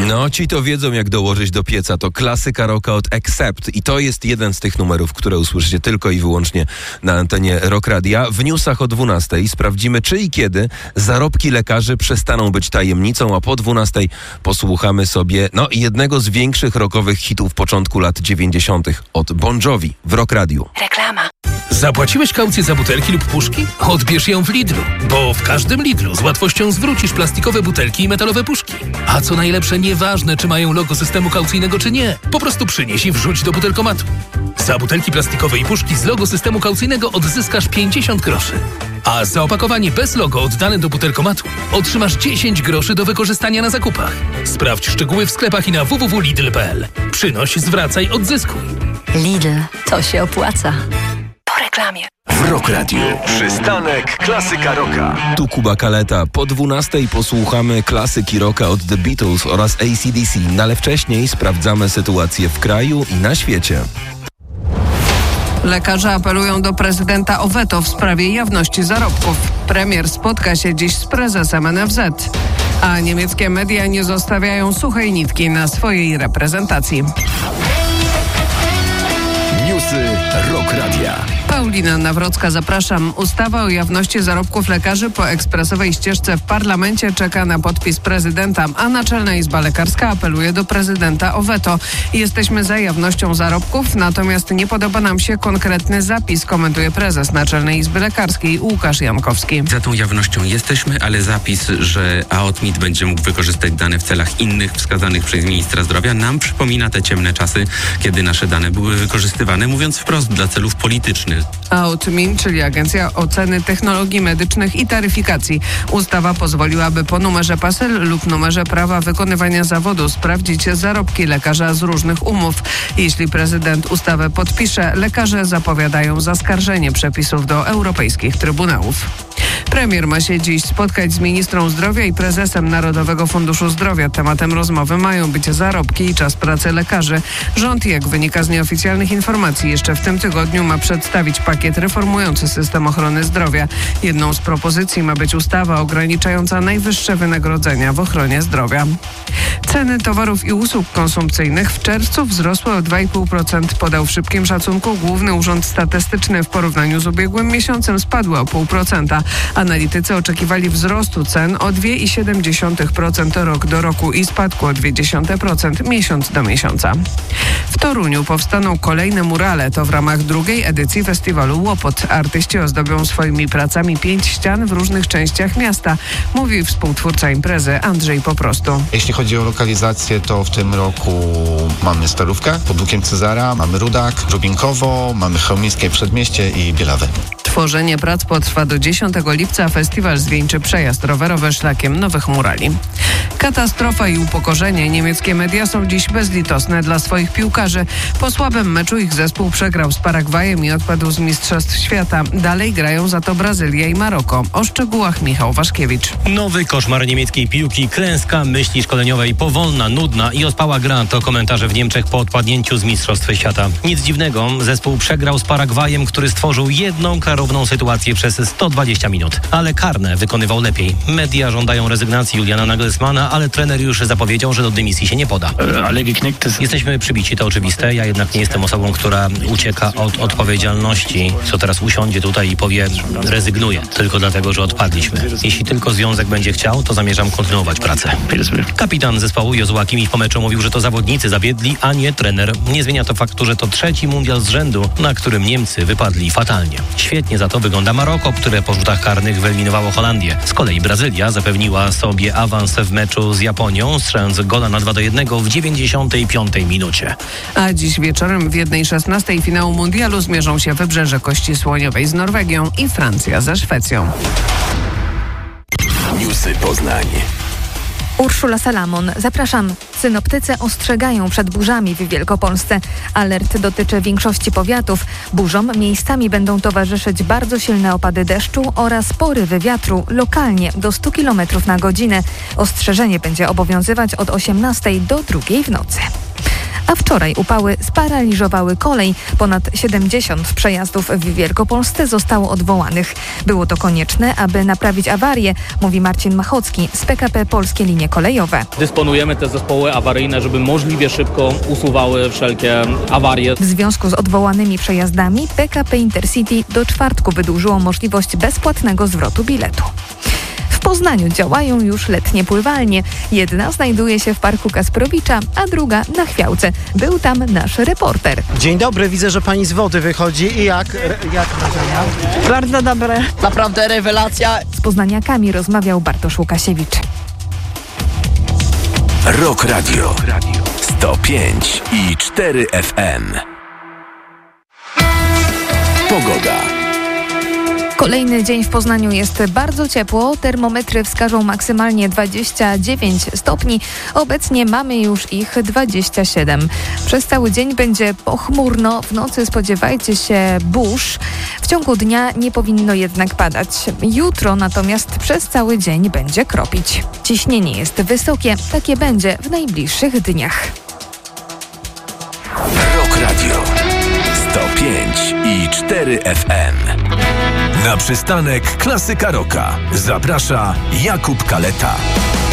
No, ci to wiedzą, jak dołożyć do pieca. To klasyka rocka od Accept i to jest jeden z tych numerów, które usłyszycie tylko i wyłącznie na antenie Rock Radia. W newsach o 12:00 sprawdzimy, czy i kiedy zarobki lekarzy przestaną być tajemnicą, a po 12:00 posłuchamy sobie jednego z większych rockowych hitów początku lat 90. od Bon Jovi w Rock Radiu. Reklama. Zapłaciłeś kaucję za butelki lub puszki? Odbierz ją w Lidlu, bo w każdym Lidlu z łatwością zwrócisz plastikowe butelki i metalowe puszki. A co najlepsze, nieważne, czy mają logo systemu kaucyjnego, czy nie. Po prostu przynieś i wrzuć do butelkomatu. Za butelki plastikowe i puszki z logo systemu kaucyjnego odzyskasz 50 groszy. A za opakowanie bez logo oddane do butelkomatu otrzymasz 10 groszy do wykorzystania na zakupach. Sprawdź szczegóły w sklepach i na www.lidl.pl. Przynoś, zwracaj, odzyskuj. Lidl, to się opłaca. Po reklamie. W Rock Radio. Przystanek Klasyka Rocka. Tu Kuba Kaleta. Po 12:00 posłuchamy klasyki rocka od The Beatles oraz AC/DC, ale wcześniej sprawdzamy sytuację w kraju i na świecie. Lekarze apelują do prezydenta o weto w sprawie jawności zarobków. Premier spotka się dziś z prezesem NFZ. A niemieckie media nie zostawiają suchej nitki na swojej reprezentacji. Newsy Rock Radia. Paulina Nawrocka, zapraszam. Ustawa o jawności zarobków lekarzy po ekspresowej ścieżce w parlamencie czeka na podpis prezydenta, a Naczelna Izba Lekarska apeluje do prezydenta o weto. Jesteśmy za jawnością zarobków, natomiast nie podoba nam się konkretny zapis, komentuje prezes Naczelnej Izby Lekarskiej Łukasz Jankowski. Za tą jawnością jesteśmy, ale zapis, że AOTMIT będzie mógł wykorzystać dane w celach innych wskazanych przez ministra zdrowia, nam przypomina te ciemne czasy, kiedy nasze dane były wykorzystywane, mówiąc wprost, dla celów politycznych. AOTMIT, czyli Agencja Oceny Technologii Medycznych i Taryfikacji. Ustawa pozwoliłaby po numerze PESEL lub numerze prawa wykonywania zawodu sprawdzić zarobki lekarza z różnych umów. Jeśli prezydent ustawę podpisze, lekarze zapowiadają zaskarżenie przepisów do europejskich trybunałów. Premier ma się dziś spotkać z ministrą zdrowia i prezesem Narodowego Funduszu Zdrowia. Tematem rozmowy mają być zarobki i czas pracy lekarzy. Rząd, jak wynika z nieoficjalnych informacji, jeszcze w tym tygodniu ma przedstawić pakiet reformujący system ochrony zdrowia. Jedną z propozycji ma być ustawa ograniczająca najwyższe wynagrodzenia w ochronie zdrowia. Ceny towarów i usług konsumpcyjnych w czerwcu wzrosły o 2,5%. Podał w szybkim szacunku Główny Urząd Statystyczny. W porównaniu z ubiegłym miesiącem spadły o 0,5%. Analitycy oczekiwali wzrostu cen o 2,7% rok do roku i spadku o 0,2% miesiąc do miesiąca. W Toruniu powstaną kolejne murale. To w ramach drugiej edycji festiwalu Łopot. Artyści ozdobią swoimi pracami 5 ścian w różnych częściach miasta, mówi współtwórca imprezy Andrzej Poprostu. Jeśli chodzi o lokalizację, to w tym roku mamy Starówkę pod Łukiem Cezara, mamy Rudak, Rubinkowo, mamy Chełmińskie Przedmieście i Bielawę. Tworzenie prac potrwa do 10 lipca. Festiwal zwieńczy przejazd rowerowy szlakiem nowych murali. Katastrofa i upokorzenie. Niemieckie media są dziś bezlitosne dla swoich piłkarzy. Po słabym meczu ich zespół przegrał z Paragwajem i odpadł z Mistrzostw Świata. Dalej grają za to Brazylia i Maroko. O szczegółach Michał Waszkiewicz. Nowy koszmar niemieckiej piłki, klęska myśli szkoleniowej, powolna, nudna i ospała gra. To komentarze w Niemczech po odpadnięciu z Mistrzostw Świata. Nic dziwnego, zespół przegrał z Paragwajem, który stworzył jedną klarowną sytuację przez 120 minut. Ale karne wykonywał lepiej. Media żądają rezygnacji Juliana Nagelsmana, ale trener już zapowiedział, że do dymisji się nie poda. Jesteśmy przybici, to oczywiste. Ja jednak nie jestem osobą, która ucieka od odpowiedzialności. Co teraz usiądzie tutaj i powie, rezygnuję, tylko dlatego, że odpadliśmy. Jeśli tylko związek będzie chciał, to zamierzam kontynuować pracę. Kapitan zespołu Jozua Kimmich po meczu mówił, że to zawodnicy zawiedli, a nie trener. Nie zmienia to faktu, że to 3. mundial z rzędu, na którym Niemcy wypadli fatalnie. Świetnie za to wygląda Maroko, które po rzutach karnych wyeliminowało Holandię. Z kolei Brazylia zapewniła sobie awans w meczu z Japonią, strzelając gola na 2-1 w 95 minucie. A dziś wieczorem w 1:16 finału mundialu zmierzą się Wybrzeże Kości Słoniowej z Norwegią i Francja ze Szwecją. Newsy Poznań. Urszula Salamon, zapraszam. Synoptycy ostrzegają przed burzami w Wielkopolsce. Alert dotyczy większości powiatów. Burzom miejscami będą towarzyszyć bardzo silne opady deszczu oraz porywy wiatru, lokalnie do 100 km na godzinę. Ostrzeżenie będzie obowiązywać od 18 do 2 w nocy. A wczoraj upały sparaliżowały kolej. Ponad 70 przejazdów w Wielkopolsce zostało odwołanych. Było to konieczne, aby naprawić awarię, mówi Marcin Machocki z PKP Polskie Linie Kolejowe. Dysponujemy te zespoły awaryjne, żeby możliwie szybko usuwały wszelkie awarie. W związku z odwołanymi przejazdami PKP Intercity do czwartku wydłużyło możliwość bezpłatnego zwrotu biletu. W Poznaniu działają już letnie pływalnie. Jedna znajduje się w Parku Kasprowicza, a druga na Chwiałce. Był tam nasz reporter. Dzień dobry, widzę, że pani z wody wychodzi. I jak wrażenia? Bardzo dobre. Naprawdę rewelacja. Z poznaniakami rozmawiał Bartosz Łukasiewicz. Rock Radio 105,4 FM. Pogoda. Kolejny dzień w Poznaniu jest bardzo ciepło. Termometry wskażą maksymalnie 29 stopni. Obecnie mamy już ich 27. Przez cały dzień będzie pochmurno. W nocy spodziewajcie się burz. W ciągu dnia nie powinno jednak padać. Jutro natomiast przez cały dzień będzie kropić. Ciśnienie jest wysokie. Takie będzie w najbliższych dniach. Rock Radio 105,4 FM. Na przystanek Klasyka Rocka zaprasza Jakub Kaleta.